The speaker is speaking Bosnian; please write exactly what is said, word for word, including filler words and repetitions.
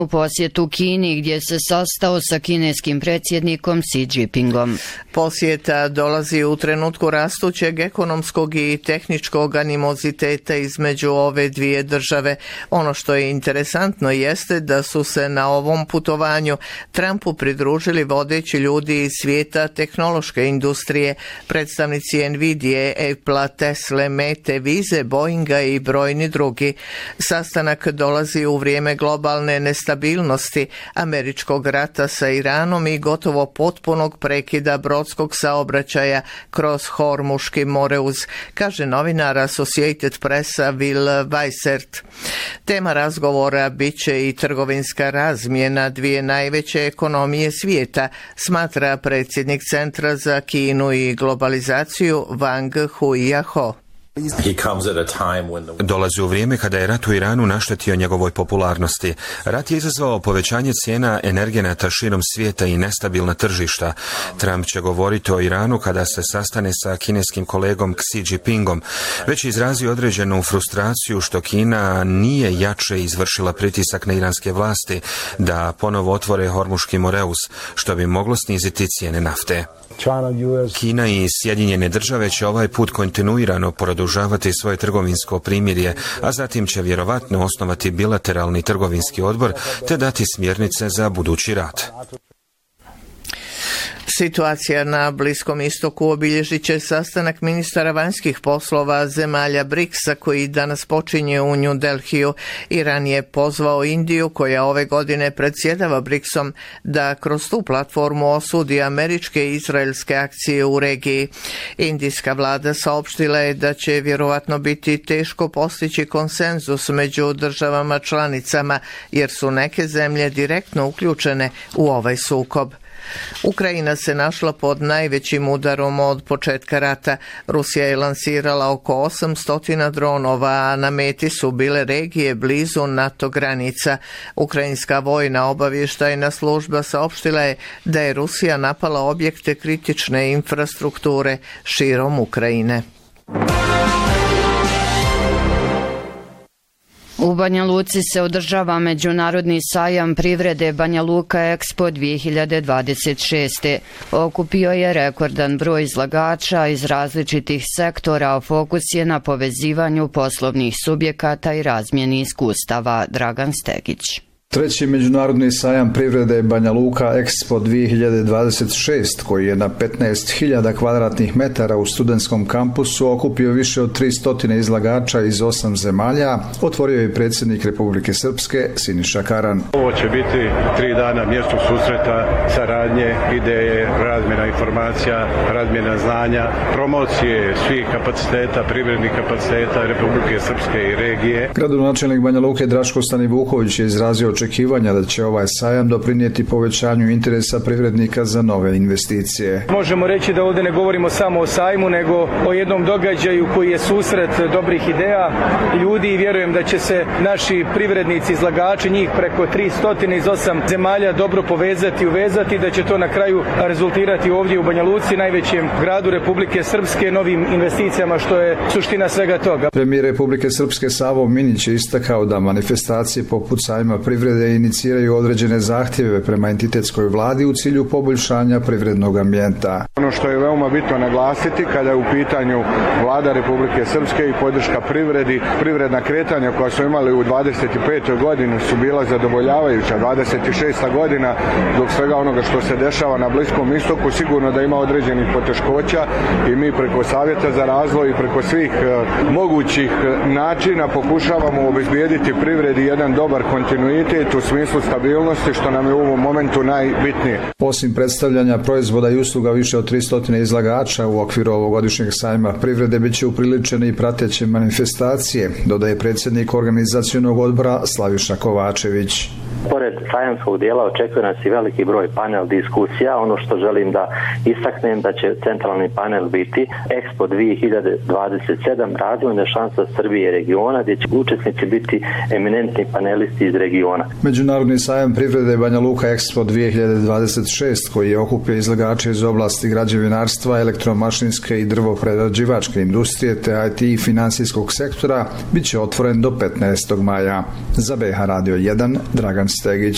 U posjetu Kini gdje se sastao sa kineskim predsjednikom Xi Jinpingom. Posjeta dolazi u trenutku rastućeg ekonomskog i tehničkog animoziteta između ove dvije države. Ono što je interesantno jeste da su se na ovom putovanju Trumpu pridružili vodeći ljudi iz svijeta tehnološke industrije, predstavnici Nvidije, Apple, Tesla, Mete, Vize, Boeinga i brojni drugi. Sastanak dolazi u vrijeme globalne nestabilnosti stabilnosti, američkog rata sa Iranom i gotovo potpunog prekida brodskog saobraćaja kroz Hormuški moreuz, kaže novinar Associated Pressa Will Weissert. Tema razgovora bit će i trgovinska razmjena dvije najveće ekonomije svijeta, smatra predsjednik Centra za Kinu i globalizaciju Wang Huiyaho. Dolazi u vrijeme kada je rat u Iranu naštetio njegovoj popularnosti. Rat je izazvao povećanje cijena energenata širom svijeta i nestabilna tržišta. Trump će govoriti o Iranu kada se sastane sa kineskim kolegom Xi Jinpingom. Već je izrazio određenu frustraciju što Kina nije jače izvršila pritisak na iranske vlasti da ponovo otvore Hormuški moreuz, što bi moglo sniziti cijene nafte. Kina i Sjedinjene države će ovaj put kontinuirano produžavati svoje trgovinsko primirje, a zatim će vjerovatno osnovati bilateralni trgovinski odbor te dati smjernice za budući rad. Situacija na Bliskom istoku obilježit će sastanak ministara vanjskih poslova zemalja briksa koji danas počinje u New Delhiju. Iran je pozvao Indiju, koja ove godine predsjedava briksom, da kroz tu platformu osudi američke i izraelske akcije u regiji. Indijska vlada saopštila je da će vjerovatno biti teško postići konsenzus među državama članicama, jer su neke zemlje direktno uključene u ovaj sukob. Ukrajina se našla pod najvećim udarom od početka rata. Rusija je lansirala oko osamsto dronova, a na meti su bile regije blizu NATO granica. Ukrajinska vojna obavještajna služba saopštila je da je Rusija napala objekte kritične infrastrukture širom Ukrajine. U Banja Luci se održava Međunarodni sajam privrede Banja Luka Expo dvije hiljade dvadeset šeste. Okupio je rekordan broj izlagača iz različitih sektora, a fokus je na povezivanju poslovnih subjekata i razmjeni iskustava. Dragan Stegić. Treći međunarodni sajam privrede Banja Luka Expo dvije hiljade dvadeset šest, koji je na petnaest hiljada kvadratnih metara u studentskom kampusu okupio više od tristo izlagača iz osam zemalja, otvorio je predsjednik Republike Srpske Siniša Karan. Ovo će biti tri dana mjesto susreta, saradnje, ideje, razmjena informacija, razmjena znanja, promocije svih kapaciteta, privrednih kapaciteta Republike Srpske i regije. Gradonačelnik Banja Luke Draško Stanivuković je izrazio očekivanja da će ovaj sajam doprinijeti povećanju interesa privrednika za nove investicije. Možemo reći da ovdje ne govorimo samo o sajmu, nego o jednom događaju koji je susret dobrih ideja ljudi i vjerujem da će se naši privrednici, izlagači, njih preko tristo iz osam zemalja dobro povezati i uvezati, da će to na kraju rezultirati ovdje u Banja Luci, najvećem gradu Republike Srpske, novim investicijama, što je suština svega toga. Premijer Republike Srpske Savo Minić je istakao da manifestacije poput sajma privrede iniciraju određene zahtjeve prema entitetskoj vladi u cilju poboljšanja privrednog ambijenta. Ono što je veoma bitno naglasiti kada je u pitanju vlada Republike Srpske i podrška privredi, privredna kretanja koja su imali u dvadeset petoj godini su bila zadovoljavajuća. dvadeset šesta godina, dok svega onoga što se dešava na Bliskom istoku, sigurno da ima određenih poteškoća i mi preko Savjeta za razvoj i preko svih mogućih načina pokušavamo obezbijediti privredi jedan dobar kontinuitet u smislu stabilnosti, što nam je u ovom momentu najbitnije. Osim predstavljanja proizvoda i usluga više od tristo izlagača u okviru ovogodišnjeg sajma privrede bit će upriličene i prateće manifestacije, dodaje predsjednik organizacionog odbora Slaviša Kovačević. Pored sajamskog dijela očekuje nas i veliki broj panel diskusija. Ono što želim da istaknem da će centralni panel biti Expo dvije hiljade dvadeset sedam, razvojna šansa Srbije i regiona, gdje će učesnici biti eminentni panelisti iz regiona. Međunarodni sajam privrede Banja Luka Expo dvije hiljade dvadeset šest, koji je okupio izlagače iz oblasti građevinarstva, elektromašinske i drvoprerađivačke industrije te I T i finansijskog sektora, bit će otvoren do petnaestog maja. Za B H Radio jedan, Dragan Stegić.